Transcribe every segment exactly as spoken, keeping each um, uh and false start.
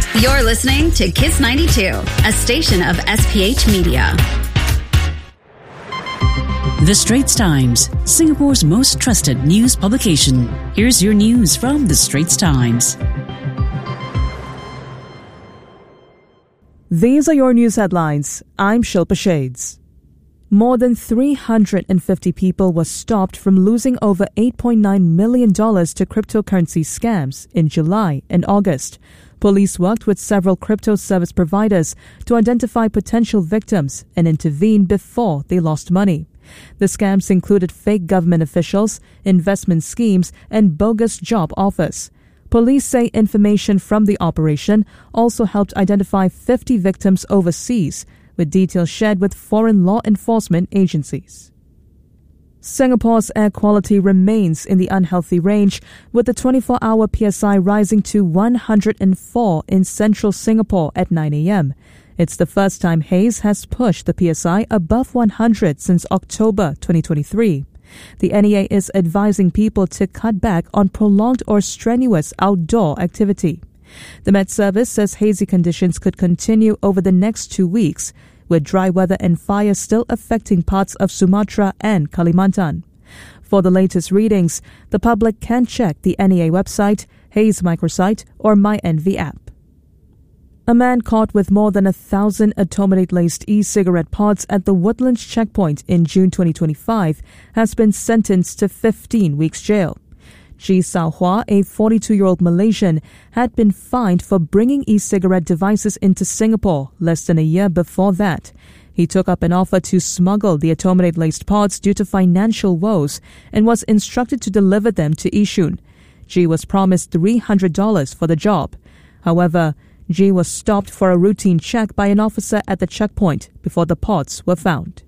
You're listening to Kiss ninety-two, a station of S P H Media. The Straits Times, Singapore's most trusted news publication. Here's your news from The Straits Times. These are your news headlines. I'm Shilpa Shades. More than three hundred fifty people were stopped from losing over eight point nine million dollars to cryptocurrency scams in July and August. Police worked with several crypto service providers to identify potential victims and intervene before they lost money. The scams included fake government officials, investment schemes, and bogus job offers. Police say information from the operation also helped identify fifty victims overseas, with details shared with foreign law enforcement agencies. Singapore's air quality remains in the unhealthy range, with the twenty-four hour P S I rising to one hundred four in central Singapore at nine a.m. It's the first time haze has pushed the P S I above one hundred since October twenty twenty-three. The N E A is advising people to cut back on prolonged or strenuous outdoor activity. The Met Service says hazy conditions could continue over the next two weeks, with dry weather and fire still affecting parts of Sumatra and Kalimantan. For the latest readings, the public can check the N E A website, Haze Microsite, or MyNV app. A man caught with more than a thousand atominate-laced e-cigarette pods at the Woodlands checkpoint in June twenty twenty-five has been sentenced to fifteen weeks jail. Ji Sao Hua, a forty-two-year-old Malaysian, had been fined for bringing e-cigarette devices into Singapore less than a year before that. He took up an offer to smuggle the atominate-laced pods due to financial woes and was instructed to deliver them to Yishun. Ji was promised three hundred dollars for the job. However, Ji was stopped for a routine check by an officer at the checkpoint before the pods were found.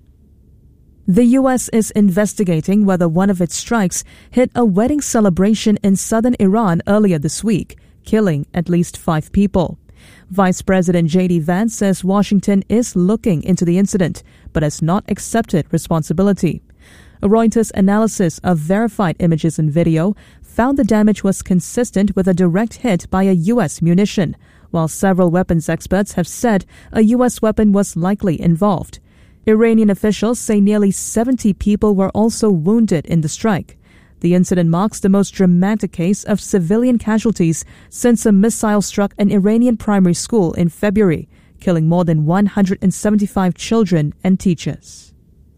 The U S is investigating whether one of its strikes hit a wedding celebration in southern Iran earlier this week, killing at least five people. Vice President J D Vance says Washington is looking into the incident, but has not accepted responsibility. A Reuters analysis of verified images and video found the damage was consistent with a direct hit by a U S munition, while several weapons experts have said a U S weapon was likely involved. Iranian officials say nearly seventy people were also wounded in the strike. The incident marks the most dramatic case of civilian casualties since a missile struck an Iranian primary school in February, killing more than one hundred seventy-five children and teachers.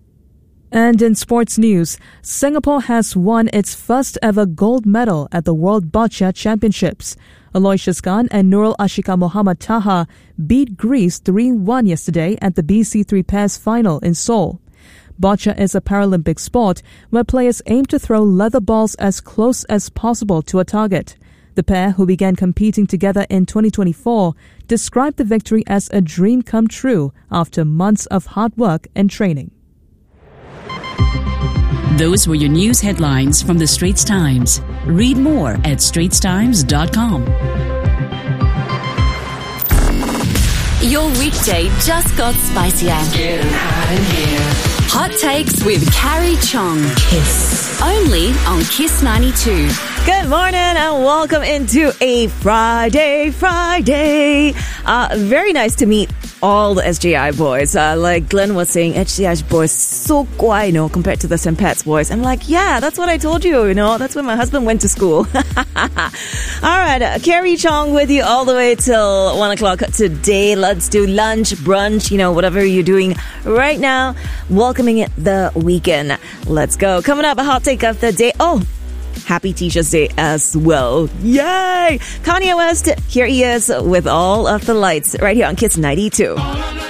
And in sports news, Singapore has won its first ever gold medal at the World Boccia Championships. Aloysius Khan and Nurul Ashika Mohammad Taha beat Greece three one yesterday at the B C three pairs final in Seoul. Boccia is a Paralympic sport where players aim to throw leather balls as close as possible to a target. The pair, who began competing together in twenty twenty-four, described the victory as a dream come true after months of hard work and training. Those were your news headlines from The Straits Times. Read more at straits times dot com. Your weekday just got spicier. Getting hot in here. Hot Takes with Carrie Chong. Kiss. Only on Kiss ninety-two. Good morning and welcome into a Friday, Friday. Uh, very nice to meet all the S J I boys. Uh, like Glenn was saying, S J I boys so guai, you know, compared to the Saint Pat's boys. I'm like, yeah, that's what I told you, you know. That's when my husband went to school. All right, uh, Carrie Chong with you all the way till one o'clock today. Let's do lunch, brunch, you know, whatever you're doing right now. Welcoming it the weekend. Let's go. Coming up, a hot take of the day. Oh, happy Teacher's Day as well. Yay! Kanye West, here he is with all of the lights right here on Kiss ninety-two.